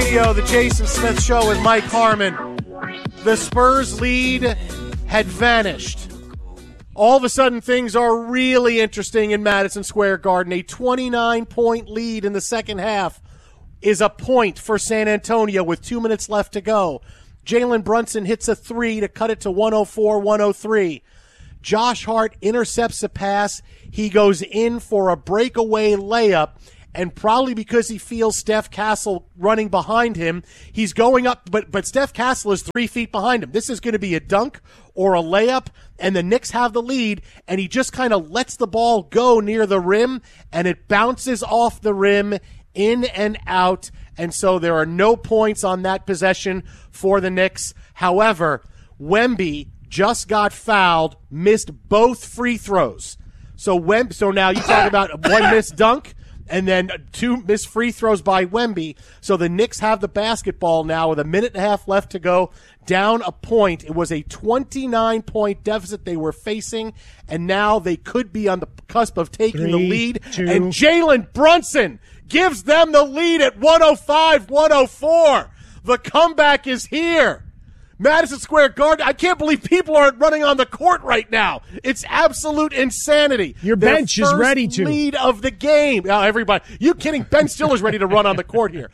Radio, the Jason Smith Show with Mike Harmon. The Spurs lead had vanished. All of a sudden, things are really interesting in Madison Square Garden. A 29-point lead in the second half is a point for San Antonio with 2 minutes left to go. Jalen Brunson hits a three to cut it to 104-103. Josh Hart intercepts a pass. He goes in for a breakaway layup, and probably because he feels Steph Castle running behind him, he's going up, but Steph Castle is 3 feet behind him. This is going to be a dunk or a layup, and the Knicks have the lead, and he just kind of lets the ball go near the rim, and it bounces off the rim in and out, and so there are no points on that possession for the Knicks. However, Wemby just got fouled, missed both free throws. So now you talk about one missed dunk and then 2 missed free throws by Wemby. So the Knicks have the basketball now with a minute and a half left to go, down a point. It was a 29-point deficit they were facing, and now they could be on the cusp of taking the lead. 2. And Jalen Brunson gives them the lead at 105-104. The comeback is here. Madison Square Garden, I can't believe people aren't running on the court right now. It's absolute insanity. Your bench is ready to. Lead of the game. Now, everybody, you kidding? Ben Stiller's ready to run on the court here.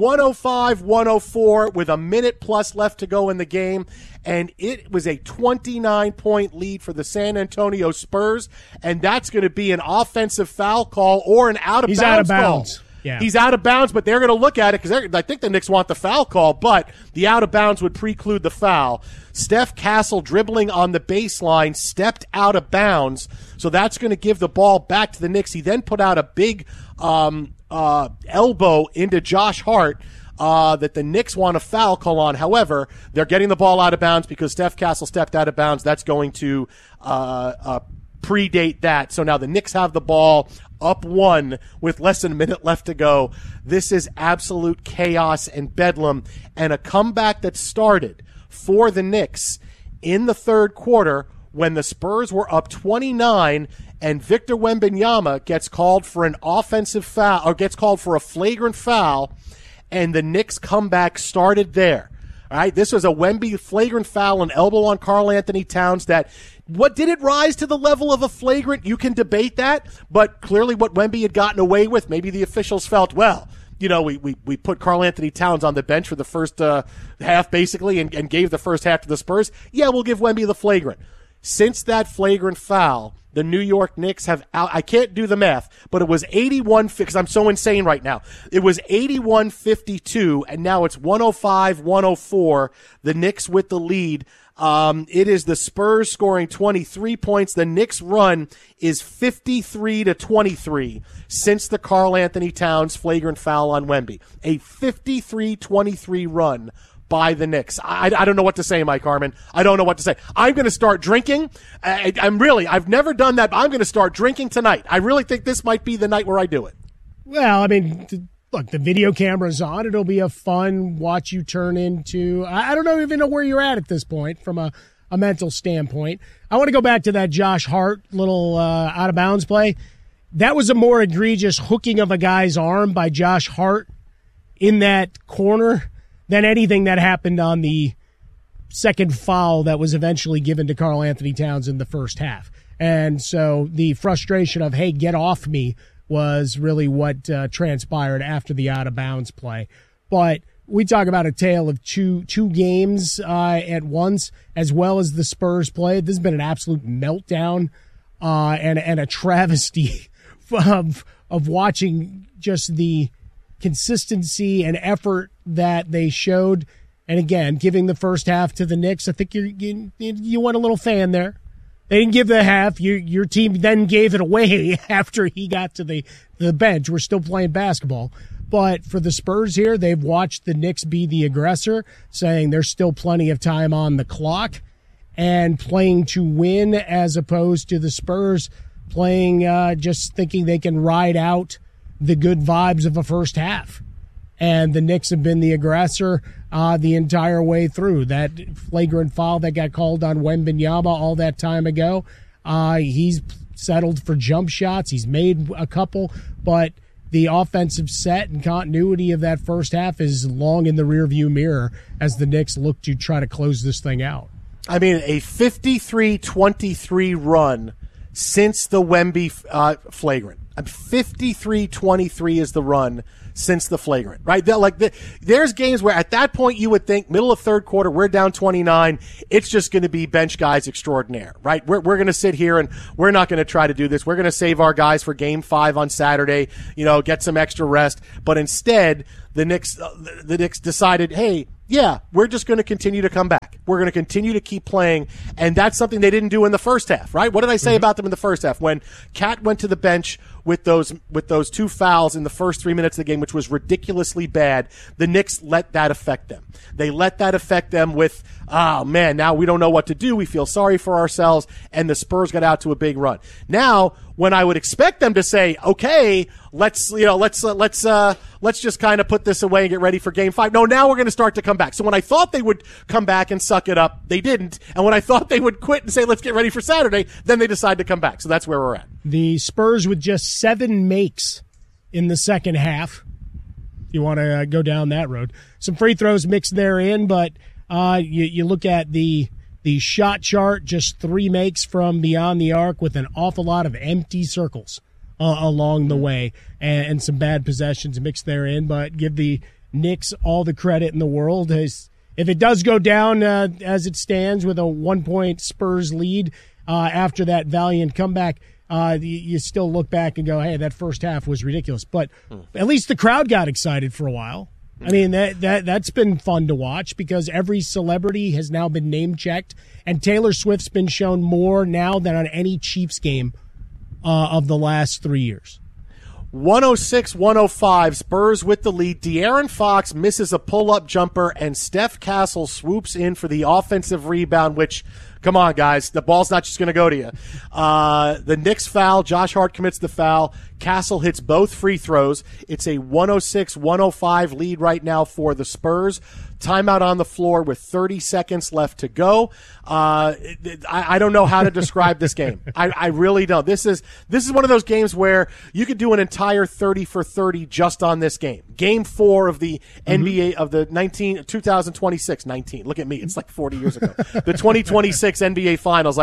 105-104 with a minute plus left to go in the game. And it was a 29-point lead for the San Antonio Spurs. And that's going to be an offensive foul call or an out-of-bounds call. Yeah. He's out of bounds, but they're going to look at it because I think the Knicks want the foul call, but the out of bounds would preclude the foul. Steph Castle dribbling on the baseline, stepped out of bounds, so that's going to give the ball back to the Knicks. He then put out a big elbow into Josh Hart that the Knicks want a foul call on. However, they're getting the ball out of bounds because Steph Castle stepped out of bounds. That's going to predate that. So now the Knicks have the ball up 1 with less than a minute left to go. This is absolute chaos and bedlam, and a comeback that started for the Knicks in the third quarter when the Spurs were up 29 and Victor Wembanyama gets called for an offensive foul or gets called for a flagrant foul, and the Knicks comeback started there. All right, this was a Wemby flagrant foul, an elbow on Karl Anthony Towns that what did it rise to the level of a flagrant? You can debate that, but clearly what Wemby had gotten away with, maybe the officials felt, well, you know, we put Karl Anthony Towns on the bench for the first half basically and gave the first half to the Spurs. Yeah, we'll give Wemby the flagrant. Since that flagrant foul, the New York Knicks have I can't do the math, but it was 81 because I'm so insane right now. It was 81-52, and now it's 105-104. The Knicks with the lead. It is the Spurs scoring 23 points. The Knicks run is 53-23 since the Karl Anthony Towns flagrant foul on Wemby. A 53-23 run by the Knicks. I don't know what to say, Mike Harmon. I don't know what to say. I'm going to start drinking. I've never done that, but I'm going to start drinking tonight. I really think this might be the night where I do it. Well, I mean, look, the video camera's on. It'll be a fun watch you turn into. I don't even know where you're at this point from a mental standpoint. I want to go back to that Josh Hart little out of bounds play. That was a more egregious hooking of a guy's arm by Josh Hart in that corner than anything that happened on the second foul that was eventually given to Karl Anthony Towns in the first half. And so the frustration of, hey, get off me, was really what transpired after the out-of-bounds play. But we talk about a tale of two games at once, as well as the Spurs play. This has been an absolute meltdown and a travesty of watching just the consistency and effort that they showed. And again, giving the first half to the Knicks, I think you want a little fan there. They didn't give the half. Your team then gave it away after he got to the bench. We're still playing basketball. But for the Spurs here, they've watched the Knicks be the aggressor, saying there's still plenty of time on the clock, and playing to win as opposed to the Spurs playing just thinking they can ride out the good vibes of a first half. And the Knicks have been the aggressor the entire way through. That flagrant foul that got called on Wembanyama all that time ago, he's settled for jump shots. He's made a couple, but the offensive set and continuity of that first half is long in the rearview mirror as the Knicks look to try to close this thing out. I mean, a 53-23 run since the Wemby flagrant. 53-23 is the run since the flagrant, right? There's games where at that point you would think middle of third quarter, we're down 29. It's just going to be bench guys extraordinaire, right? We're going to sit here and we're not going to try to do this. We're going to save our guys for game 5 on Saturday, get some extra rest. But instead, the Knicks decided, hey, yeah, we're just going to continue to come back. We're going to continue to keep playing, and that's something they didn't do in the first half, right? What did I say about them in the first half? When Cat went to the bench with those 2 fouls in the first 3 minutes of the game, which was ridiculously bad, the Knicks let that affect them. They let that affect them with, oh man, now we don't know what to do. We feel sorry for ourselves, and the Spurs got out to a big run. Now, when I would expect them to say, okay, let's just kind of put this away and get ready for game 5. No, now we're going to start to come back. So when I thought they would come back and suck it up, they didn't. And when I thought they would quit and say, let's get ready for Saturday, then they decided to come back. So that's where we're at. The Spurs with just 7 makes in the second half. You want to go down that road. Some free throws mixed therein, but you look at the shot chart, just 3 makes from beyond the arc with an awful lot of empty circles along the way and some bad possessions mixed therein. But give the Knicks all the credit in the world. If it does go down as it stands with a 1-point Spurs lead after that valiant comeback, you still look back and go, hey, that first half was ridiculous. But at least the crowd got excited for a while. I mean, that's been fun to watch because every celebrity has now been name-checked, and Taylor Swift's been shown more now than on any Chiefs game of the last 3 years. 106-105, Spurs with the lead. De'Aaron Fox misses a pull-up jumper, and Steph Castle swoops in for the offensive rebound, which, come on, guys, the ball's not just going to go to you. The Knicks foul, Josh Hart commits the foul. Castle hits both free throws. It's a 106-105 lead right now for the Spurs. Timeout on the floor with 30 seconds left to go. I don't know how to describe this game. I really don't. This is one of those games where you could do an entire 30 for 30 just on this game. Game 4 of the NBA of the 2026. Look at me. It's like 40 years ago. The 2026 NBA Finals.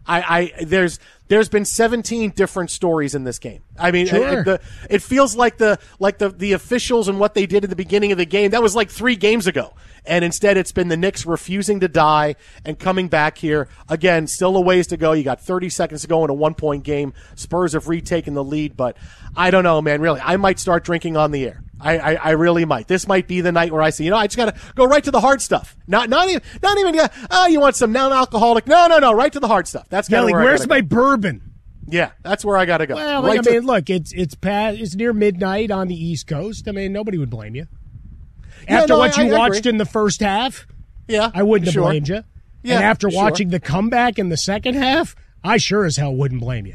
There's been 17 different stories in this game. I mean, sure. It feels like the officials and what they did at the beginning of the game, that was like 3 games ago. And instead it's been the Knicks refusing to die and coming back here. Again, still a ways to go. You got 30 seconds to go in a 1-point game. Spurs have retaken the lead, but I don't know, man, really. I might start drinking on the air. I really might. This might be the night where I say, I just got to go right to the hard stuff. Not even, you want some non-alcoholic. No, right to the hard stuff. That's kind of where where's my bourbon? Yeah, that's where I got to go. Well, look, it's near midnight on the East Coast. I mean, nobody would blame you. After what you watched in the first half, yeah, I wouldn't have blamed you. Yeah, and after watching the comeback in the second half, I sure as hell wouldn't blame you.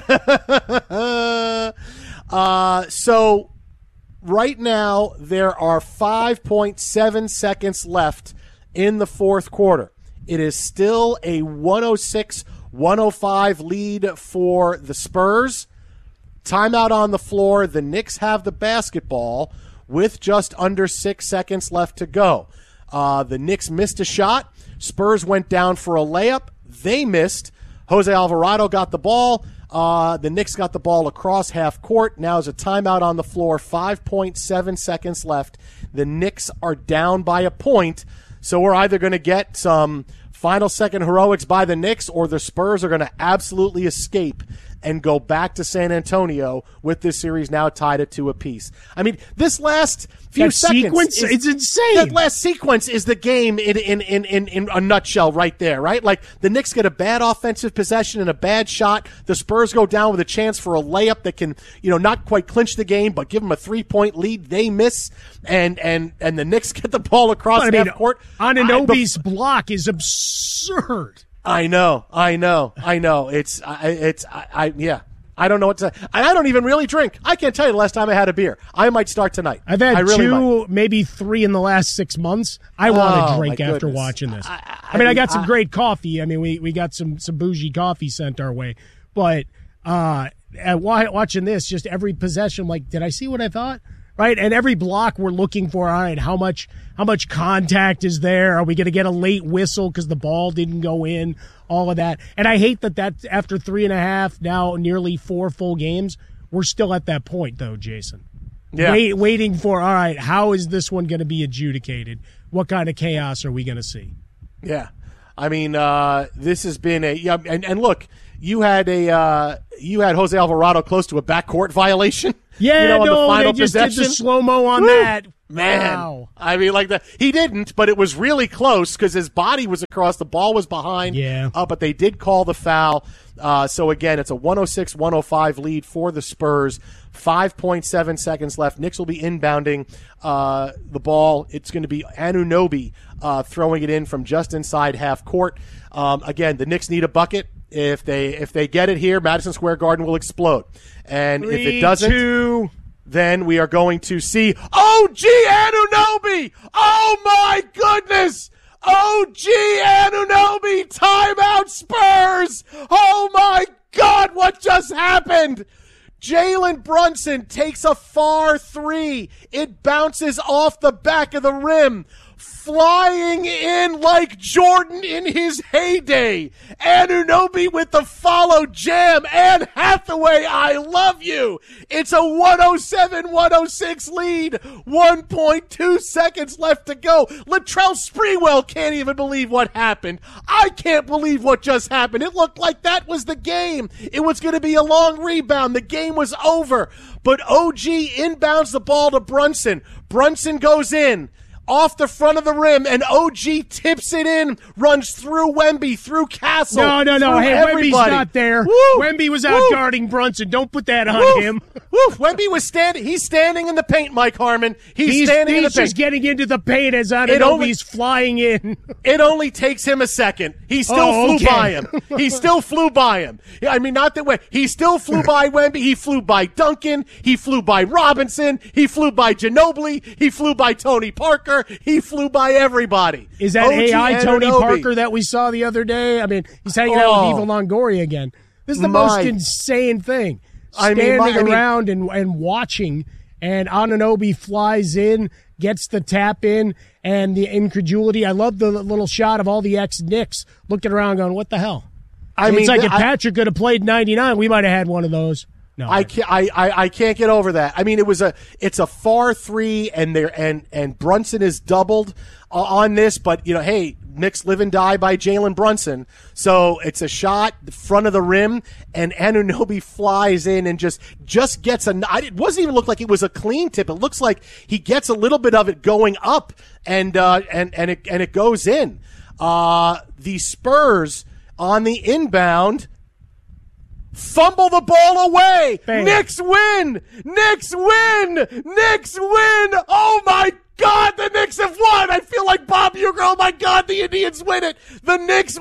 So right now there are 5.7 seconds left in the fourth quarter. It is still a 106-105 lead for the Spurs. Timeout on the floor. The Knicks have the basketball with just under 6 seconds left to go. The Knicks missed a shot. Spurs went down for a layup. They missed. Jose Alvarado got the ball. The Knicks got the ball across half court. Now is a timeout on the floor. 5.7 seconds left. The Knicks are down by a point. So we're either going to get some final second heroics by the Knicks, or the Spurs are going to absolutely escape and go back to San Antonio with this series now tied at 2 apiece. I mean, this last few seconds, it's insane. That last sequence is the game in a nutshell right there, right? Like, the Knicks get a bad offensive possession and a bad shot. The Spurs go down with a chance for a layup that can, not quite clinch the game, but give them a 3-point lead. They miss, and the Knicks get the ball across half court. Anunoby's block is absurd. I know. Yeah. I don't know what to. I don't even really drink. I can't tell you the last time I had a beer. I might start tonight. I've had 2, maybe 3 in the last 6 months. I want to drink after watching this. I got some great coffee. I mean, we got some bougie coffee sent our way, but watching this, just every possession, like, did I see what I thought? Right, and every block we're looking for. All right, how much contact is there? Are we going to get a late whistle because the ball didn't go in? All of that, and I hate that after 3.5, now nearly 4 full games, we're still at that point, though, Jason. Yeah, waiting for, all right, how is this one going to be adjudicated? What kind of chaos are we going to see? Yeah, I mean, this has been and look, you had Jose Alvarado close to a backcourt violation. Yeah, on the final they just possession. did the slow-mo on that. Man, wow. I mean, like that. He didn't, but it was really close because his body was across. The ball was behind. Yeah. But they did call the foul. So, again, it's a 106-105 lead for the Spurs. 5.7 seconds left. Knicks will be inbounding the ball. It's going to be Anunoby throwing it in from just inside half court. Again, the Knicks need a bucket. If they get it here, Madison Square Garden will explode. And if it doesn't, then we are going to see OG Anunoby. Oh, my goodness. OG Anunoby, timeout Spurs. Oh, my God, what just happened? Jalen Brunson takes a far three. It bounces off the back of the rim, flying in like Jordan in his heyday. Anunoby with the follow jam. Anne Hathaway, I love you. It's a 107-106 lead. 1.2 seconds left to go. Latrell Sprewell can't even believe what happened. I can't believe what just happened. It looked like that was the game. It was going to be a long rebound. The game was over. But OG inbounds the ball to Brunson. Brunson goes in off the front of the rim, and OG tips it in, runs through Wemby, through Castle. No. Hey, everybody. Wemby's not there. Woo! Wemby was out guarding Brunson. Don't put that on him. Wemby was standing. He's standing in the paint, Mike Harmon. He's standing in the paint. He's just getting into the paint as Anunoby's flying in. It only takes him a second. He still flew by him. He still flew by him. I mean, not that way. He still flew by Wemby. He flew by Duncan. He flew by Robinson. He flew by Ginobili. He flew by Tony Parker. He flew by everybody. Is that AI Tony Parker that we saw the other day? I mean, he's hanging out with Eva Longoria again. This is the most insane thing. Standing around and watching, and Anunoby flies in, gets the tap in, and the incredulity. I love the little shot of all the ex-Knicks looking around going, what the hell? It's like if Patrick could have played 99, we might have had one of those. No, I can't get over that. I mean, it's a far three, and Brunson is doubled on this, but hey, Knicks live and die by Jalen Brunson. So it's a shot, the front of the rim, and Anunoby flies in and just gets it doesn't even look like it was a clean tip. It looks like he gets a little bit of it going up, and it goes in. The Spurs on the inbound fumble the ball away. Bang. Knicks win. Oh my God, the Knicks have won. I feel like Bob Uecker. Oh my God, the Indians win it. The Knicks